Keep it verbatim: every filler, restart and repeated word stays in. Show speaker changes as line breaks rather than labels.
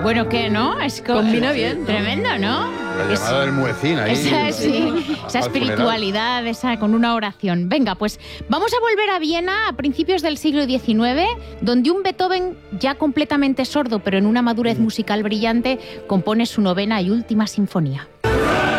Bueno, ¿qué, no? Es co-
Combina bien.
Tremendo, ¿no?
La
Es-
llamada del muecín ahí.
Esa, sí, esa
al
espiritualidad, esa con una oración. Venga, pues vamos a volver a Viena a principios del siglo diecinueve, donde un Beethoven ya completamente sordo, pero en una madurez musical brillante, compone su novena y última sinfonía.